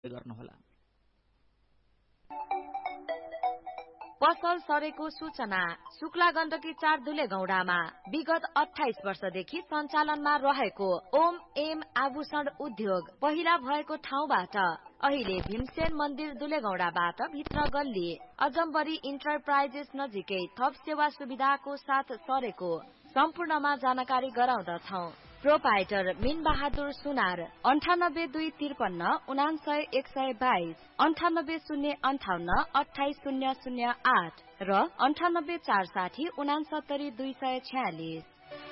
गर्नुहोला। पसल सरेको सूचना। शुक्ला गण्डकी 4 धुलेगौडामा विगत 28 वर्षदेखि सञ्चालनमा रहेको ओम एम आभूषण उद्योग पहिला भएको ठाउँबाट अहिले भीमसेन मन्दिर धुलेगौडाबाट भित्र गल्ली अजम्बरी इन्टरप्राइजेस नजिकै थप सेवा सुविधाको साथ सरेको सम्पूर्णमा जानकारी गराउँदछौ। प्रोपाइटर मिन बहादुर सुनार 982559 99122 9805 28008 र 98460 69246।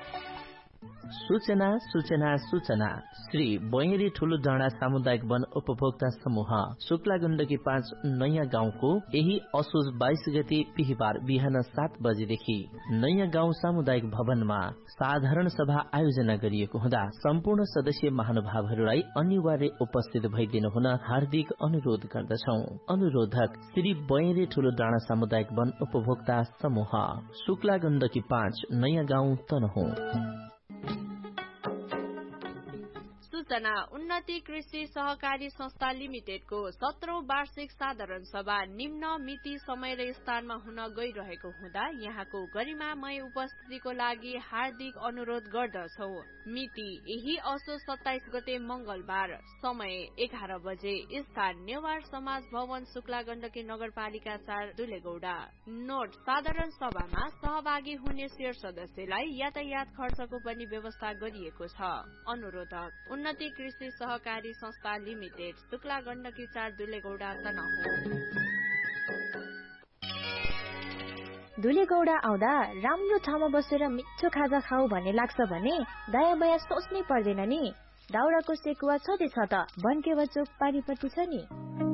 सूचना सूचना सूचना। श्री बयरी ठुलो डाँडा सामुदायिक वन उपभोक्ता समूह शुक्ला गण्डकी 5 नयाँ गाउँको यही असोज 22 गते बिहीबार बिहान 7 बजेदेखि नयाँ गाउँ सामुदायिक भवनमा साधारण सभा आयोजना गरिएको हुँदा सम्पूर्ण सदस्य महानुभावहरूलाई अनिवार्य उपस्थित भइदिनु हुन हार्दिक अनुरोध गर्दछौ। अनुरोधक श्री बयरी ठुलो डाँडा सामुदायिक वन उपभोक्ता समूह शुक्ला गण्डकी 5 नयाँ गाउँ तनहुँ। सूचना। उन्नति कृषि सहकारी संस्था लिमिटेडको 17औं वार्षिक साधारण सभा निम्न मिति समय र स्थानमा हुन गइरहेको हुँदा यहाँको गरिमामय उपस्थितिको लागि हार्दिक अनुरोध गर्दछौ। मिति यही असोज 27 गते मंगलबार, समय 11 बजे, स्थान नेवार समाज भवन शुक्ला गण्डकी नगरपालिका 4 धुलेगौडा। नोट। साधारण सभामा सहभागी हुने शेर सदस्यलाई यातायात खर्चको पनि व्यवस्था गरिएको छ। अनुरोधक उन्नति कृषि सहकारी संस्था लिमिटेड शुक्ला गण्डकी 4 धुलेगौडा तनहुँ। धुलेगौडा आउँदा राम्रो ठाउँमा बसेर मिठो खाजा खाऊ भन्ने लाग्छ भने दायाँ बायाँ सोच्नै पर्दैन नि। दाउराको सेकुवा छँदैछ त बनकेवा चोक पारिपट्टि छ नि।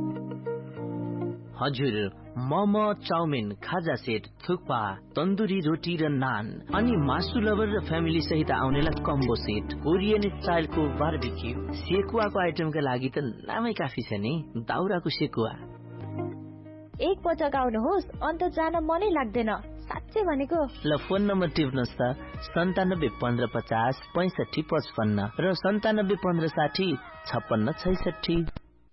हजुर, मोमो, चाउमिन, खाजा सेट, थुक्पा, तन्दुरी रोटी र नान अनि मासु लभर र फ्यामिली सहित आउनेलाई कम्बो सेट, कोरियन स्टाइलको बारबिक्यू, सेकुवाको आइटमका लागि त नामै काफी छ नि। दाउराको सेकुवा एक पटक आउनुहोस्, अन्त जान मनै लाग्दैन साच्चै भनेको। ल फोन नम्बर टिप्नुहोस् त 971550 6555 र 971560 5666।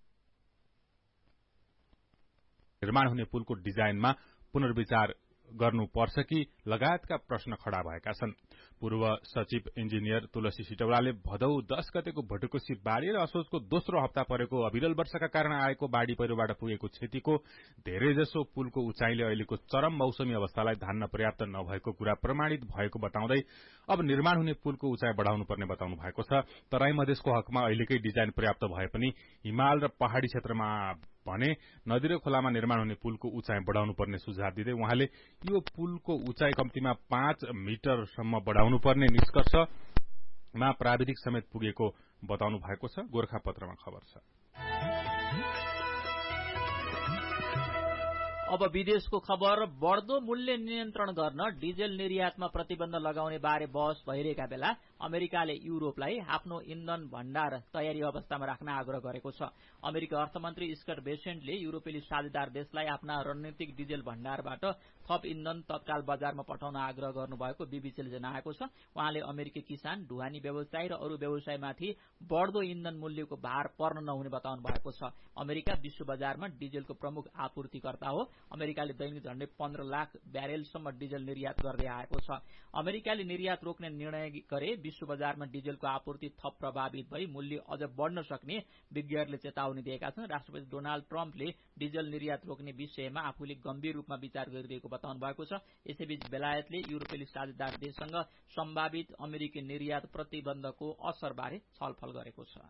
निर्माण हुने पुलको डिजाइनमा पुनर्विचार गर्नुपर्छ कि लगायतका प्रश्न खड़ा भएका छन्। पूर्व सचिव इन्जिनियर तुलसी सिटौलाले भदौ 10 गतेको भटुकोशी बाढ़ी र असोजको दोस्रो हप्ता परेको अविरल वर्षाका कारण आएको बाढ़ी पहिरोबाट पुगेको क्षतिको धेरैजसो पुलको उचाइले अहिलेको चरम मौसमी अवस्थालाई धान्न पर्याप्त नभएको कुरा प्रमाणित भएको बताउँदै अब निर्माण हुने पुलको उचाइ बढ़ाउनु पर्ने बताउनु भएको छ। तराई मधेसको हकमा अहिलेकै डिजाइन पर्याप्त भए पनि हिमाल र पहाड़ी क्षेत्रमा भने नदी र खोलामा निर्माण हुने पुलको उचाइ बढ़ाउनु पर्ने सुझाव दिँदै उहाँले यो पुलको उचाइ कम्तीमा 5 मिटरसम्म बढ़ाउनु पर्ने निष्कर्षमा प्राविधिक समेत पुगेको बताउनु भएको छ। गोरखापत्रमा खबर छ। अब विदेशको खबर। बढ्दो मूल्य नियन्त्रण गर्न डिजेल निर्यातमा प्रतिबन्ध लगाउने बारे बहस भइरहेका बेला अमेरिकाले युरोपलाई आफ्नो इन्धन भण्डार तयारी अवस्थामा राख्न आग्रह गरेको छ। अमेरिकी अर्थमन्त्री स्कट बेसेन्टले युरोपेली साझेदार देशलाई आफ्ना रणनीतिक डिजेल भण्डारबाट थप इन्धन तत्काल बजारमा पठाउन आग्रह गर्नुभएको बीबीसीले जनाएको छ। उहाँले अमेरिकी किसान, ढुवानी व्यवसायी र अरू व्यवसायमाथि बढ्दो इन्धन मूल्यको भार पर्न नहुने बताउनु भएको छ। अमेरिका विश्व बजारमा डिजेलको प्रमुख आपूर्तिकर्ता हो। अमेरिकाले दैनिक झण्डै 15 लाख ब्यारेलसम्म डिजेल निर्यात गर्दै आएको छ। अमेरिकाले निर्यात रोक्ने निर्णय गरे विश्व बजारमा डिजेलको आपूर्ति थप प्रभावित भई मूल्य अझ बढ्न सक्ने विज्ञहरूले चेतावनी दिएका छन्। राष्ट्रपति डोनाल्ड ट्रम्पले डिजेल निर्यात रोक्ने विषयमा आफूले गम्भीर रूपमा विचार गरिरहेको बताउनु भएको छ। यसैबीच बेलायतले युरोपेली साझेदार देशसँग सम्भावित अमेरिकी निर्यात प्रतिबन्धको असरबारे छलफल गरेको छ।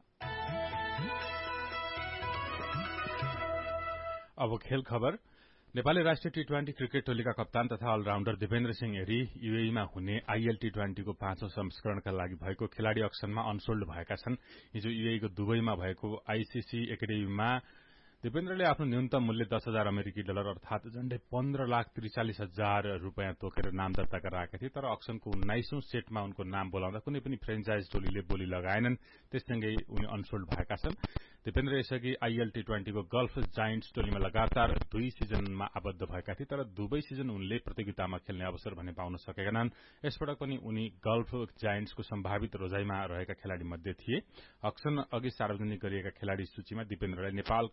अब खेल खबर। नेपाली राष्ट्रिय टी20 क्रिकेट टोलीका कप्तान तथा अलराउण्डर देवेन्द्र सिंह एरी यूएईमा हुने आईएल टी20 को 5औं संस्करणका लागि भएको खेलाडी अक्सनमा अनसोल्ड भएका छन्। हिजो यूएईको दुबईमा भएको आईसीसी एकाडेमीमा दिपेन्द्रले आफ्नो न्यूनतम मूल्य 10,000 अमेरिकी डलर अर्थात झण्डै 15,43,000 रुपियाँ तोकेर नाम दर्ता गराएका थिए। तर अक्सनको 19औं सेटमा उनको नाम बोलाउँदा कुनै पनि फ्रेन्चाइज टोलीले बोली लगाएनन्। त्यससँगै उनी अनसोल्ड भएका छन्। दिपेन्द्र यसअघि IL-T20 को गल्फ जायन्ट्स टोलीमा लगातार 2 सिजनमा आबद्ध भएका थिए, तर दुवै सिजन उनले प्रतियोगितामा खेल्ने अवसर भने पाउन सकेनन्। यसपटक पनि उनी गल्फ जायन्ट्सको सम्भावित रोजाइमा रहेका खेलाड़ी मध्ये थिए। अक्सन अघि सार्वजनिक गरिएका खेलाड़ी सूचीमा दिपेन्द्रलाई नेपाल